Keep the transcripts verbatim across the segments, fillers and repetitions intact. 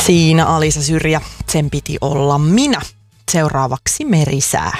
Siinä Alisa Syrjä, sen piti olla minä. Seuraavaksi merisää.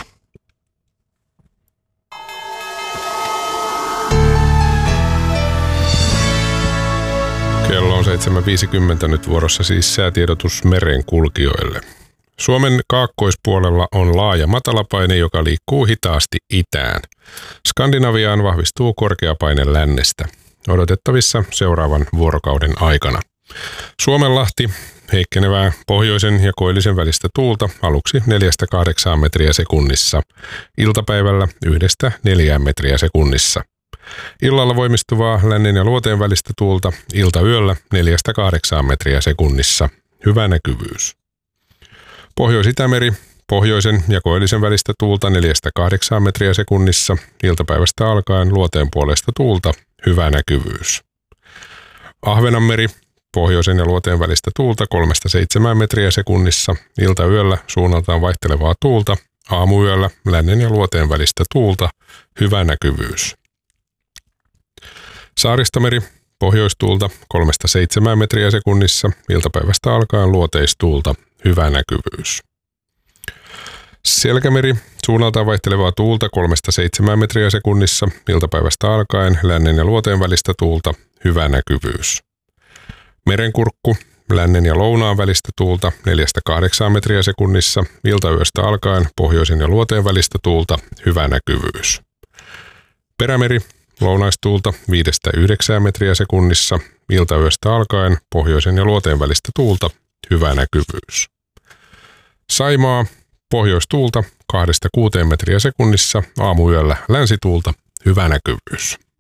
Kello on seitsemän viisikymmentä, nyt vuorossa siis säätiedotus merenkulkijoille. Suomen kaakkoispuolella on laaja matalapaine, joka liikkuu hitaasti itään. Skandinaviaan vahvistuu korkeapaine lännestä. Odotettavissa seuraavan vuorokauden aikana. Suomenlahti, heikkenevää pohjoisen ja koillisen välistä tuulta aluksi neljästä kahdeksaan metriä sekunnissa. Iltapäivällä yhdestä neljään metriä sekunnissa. Illalla voimistuvaa lännen ja luoteen välistä tuulta iltayöllä neljästä kahdeksaan metriä sekunnissa. Hyvä näkyvyys. Pohjois-Itämeri, pohjoisen ja koillisen välistä tuulta neljästä kahdeksaan metriä sekunnissa. Iltapäivästä alkaen luoteen puolesta tuulta. Hyvä näkyvyys. Ahvenanmeri, pohjoisen ja luoteen välistä tuulta kolmesta seitsemään metriä sekunnissa. Iltayöllä suunnaltaan vaihtelevaa tuulta. Aamuyöllä lännen ja luoteen välistä tuulta. Hyvä näkyvyys. Saaristomeri, pohjoistuulta kolmesta seitsemään metriä sekunnissa, iltapäivästä alkaen luoteistuulta, hyvä näkyvyys. Selkämeri, suunnaltaan vaihtelevaa tuulta kolmesta seitsemään metriä sekunnissa, iltapäivästä alkaen lännen ja luoteen välistä tuulta, hyvä näkyvyys. Merenkurkku, lännen ja lounaan välistä tuulta neljästä kahdeksaan metriä sekunnissa, iltayöstä alkaen pohjoisen ja luoteen välistä tuulta, hyvä näkyvyys. Perämeri, lounaistuulta viidestä yhdeksään metriä sekunnissa, iltayöstä alkaen pohjoisen ja luoteen välistä tuulta, hyvä näkyvyys. Saimaa, pohjoistuulta kahdesta kuuteen metriä sekunnissa, aamuyöllä länsituulta, hyvä näkyvyys.